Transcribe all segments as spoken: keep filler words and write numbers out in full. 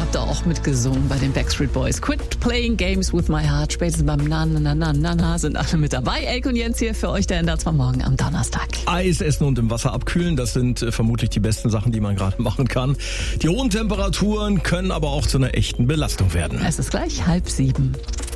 habt ihr auch mitgesungen bei den Backstreet Boys. Quit playing games with my heart. Spätestens beim Na, na, na, na, na, na sind alle mit dabei. Elke und Jens hier für euch, der N D R zwei Morgen am Donnerstag. Eis essen und im Wasser abkühlen, das sind äh, vermutlich die besten Sachen, die man gerade machen kann. Die hohen Temperaturen können aber auch zu einer echten Belastung werden. Es ist gleich halb sieben.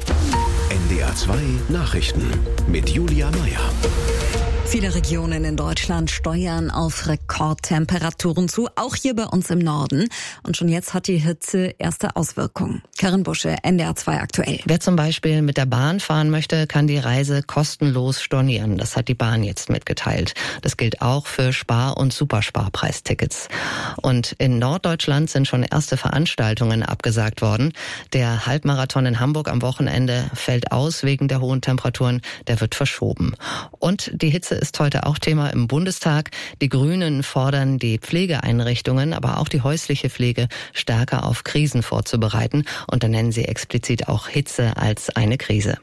N D R zwei Nachrichten mit Julia Meyer. Viele Regionen in Deutschland steuern auf Rekordtemperaturen zu, auch hier bei uns im Norden. Und schon jetzt hat die Hitze erste Auswirkungen. Karin Busche, N D R zwei aktuell. Wer zum Beispiel mit der Bahn fahren möchte, kann die Reise kostenlos stornieren. Das hat die Bahn jetzt mitgeteilt. Das gilt auch für Spar- und Supersparpreistickets. Und in Norddeutschland sind schon erste Veranstaltungen abgesagt worden. Der Halbmarathon in Hamburg am Wochenende fällt aus wegen der hohen Temperaturen. Der wird verschoben. Und die Hitze ist heute auch Thema im Bundestag. Die Grünen fordern, die Pflegeeinrichtungen, aber auch die häusliche Pflege stärker auf Krisen vorzubereiten. Und da nennen sie explizit auch Hitze als eine Krise.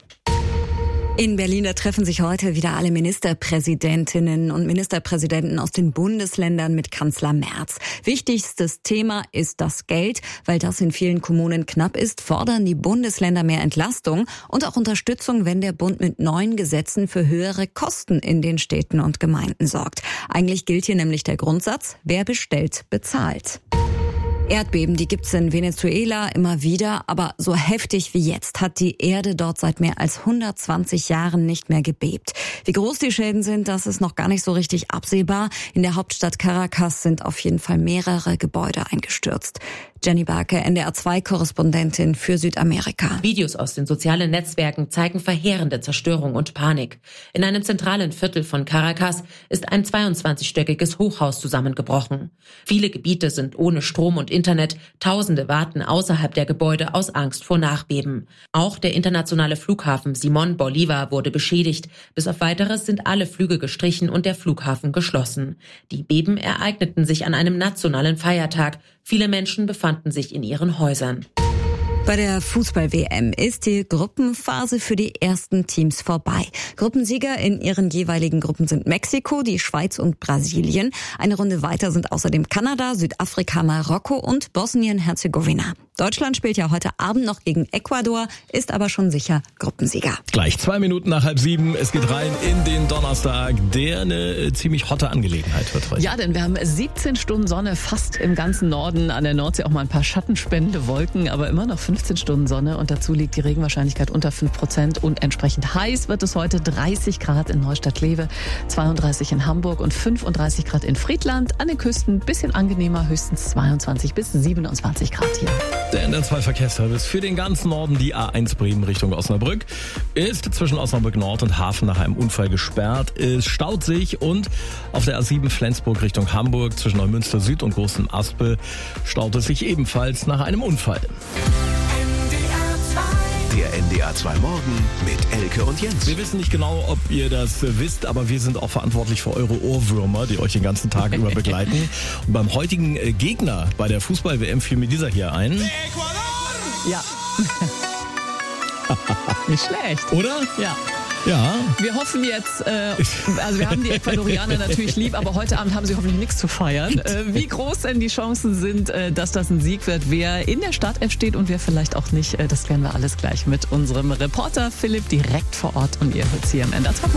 In Berlin, da treffen sich heute wieder alle Ministerpräsidentinnen und Ministerpräsidenten aus den Bundesländern mit Kanzler Merz. Wichtigstes Thema ist das Geld. Weil das in vielen Kommunen knapp ist, fordern die Bundesländer mehr Entlastung und auch Unterstützung, wenn der Bund mit neuen Gesetzen für höhere Kosten in den Städten und Gemeinden sorgt. Eigentlich gilt hier nämlich der Grundsatz, wer bestellt, bezahlt. Erdbeben, die gibt's in Venezuela immer wieder, aber so heftig wie jetzt hat die Erde dort seit mehr als hundertzwanzig Jahren nicht mehr gebebt. Wie groß die Schäden sind, das ist noch gar nicht so richtig absehbar. In der Hauptstadt Caracas sind auf jeden Fall mehrere Gebäude eingestürzt. Jenny Barke, N D R zwei Korrespondentin für Südamerika. Videos aus den sozialen Netzwerken zeigen verheerende Zerstörung und Panik. In einem zentralen Viertel von Caracas ist ein zweiundzwanzigstöckiges Hochhaus zusammengebrochen. Viele Gebiete sind ohne Strom und Internet. Tausende warten außerhalb der Gebäude aus Angst vor Nachbeben. Auch der internationale Flughafen Simón Bolívar wurde beschädigt. Bis auf Weiteres sind alle Flüge gestrichen und der Flughafen geschlossen. Die Beben ereigneten sich an einem nationalen Feiertag. Viele Menschen befanden sich in ihren Häusern. Bei der Fußball-W M ist die Gruppenphase für die ersten Teams vorbei. Gruppensieger in ihren jeweiligen Gruppen sind Mexiko, die Schweiz und Brasilien. Eine Runde weiter sind außerdem Kanada, Südafrika, Marokko und Bosnien-Herzegowina. Deutschland spielt ja heute Abend noch gegen Ecuador, ist aber schon sicher Gruppensieger. Gleich zwei Minuten nach halb sieben. Es geht rein in den Donnerstag, der eine ziemlich hotte Angelegenheit wird heute. Ja, denn wir haben siebzehn Stunden Sonne fast im ganzen Norden. An der Nordsee auch mal ein paar schattenspendende Wolken, aber immer noch fünfzehn Stunden Sonne. Und dazu liegt die Regenwahrscheinlichkeit unter fünf Prozent. Und entsprechend heiß wird es heute. dreißig Grad in Neustadt-Lewe, zweiunddreißig in Hamburg und fünfunddreißig Grad in Friedland. An den Küsten ein bisschen angenehmer, höchstens zweiundzwanzig bis siebenundzwanzig Grad hier. Der N D R zwei Verkehrsservice für den ganzen Norden, die A eins Bremen Richtung Osnabrück, ist zwischen Osnabrück Nord und Hafen nach einem Unfall gesperrt. Es staut sich und auf der A sieben Flensburg Richtung Hamburg zwischen Neumünster Süd und Großem Aspel staut es sich ebenfalls nach einem Unfall. Der N D R zwei Morgen mit Elke und Jens. Wir wissen nicht genau, ob ihr das wisst, aber wir sind auch verantwortlich für eure Ohrwürmer, die euch den ganzen Tag über begleiten. Und beim heutigen Gegner bei der Fußball-W M fiel mir dieser hier ein. Ecuador! Ja. Nicht schlecht. Oder? Ja. Ja. Wir hoffen jetzt, äh, also wir haben die Ecuadorianer natürlich lieb, aber heute Abend haben sie hoffentlich nichts zu feiern. Äh, wie groß denn die Chancen sind, äh, dass das ein Sieg wird, wer in der Startelf steht und wer vielleicht auch nicht, äh, das klären wir alles gleich mit unserem Reporter Philipp direkt vor Ort und ihr hört hier im N D R zwei.